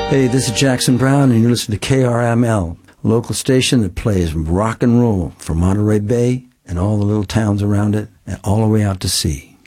Hey, this is Jackson Brown, and you're listening to KRML, a local station that plays rock and roll from Monterey Bay and all the little towns around it, and all the way out to sea.